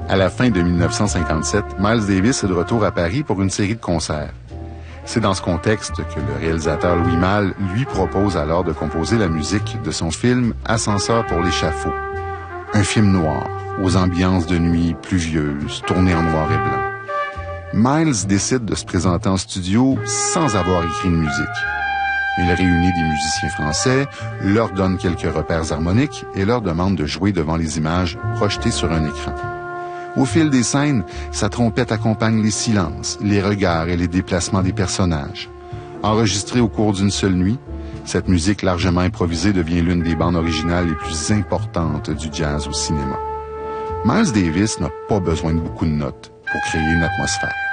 À la fin de 1957, Miles Davis est de retour à Paris pour une série de concerts. C'est dans ce contexte que le réalisateur Louis Malle lui propose alors de composer la musique de son film Ascenseur pour l'échafaud. Un film noir, aux ambiances de nuit pluvieuses, tourné en noir et blanc. Miles décide de se présenter en studio sans avoir écrit une musique. Il réunit des musiciens français, leur donne quelques repères harmoniques et leur demande de jouer devant les images projetées sur un écran. Au fil des scènes, sa trompette accompagne les silences, les regards et les déplacements des personnages. Enregistrée au cours d'une seule nuit, cette musique largement improvisée devient l'une des bandes originales les plus importantes du jazz au cinéma. Miles Davis n'a pas besoin de beaucoup de notes pour créer une atmosphère.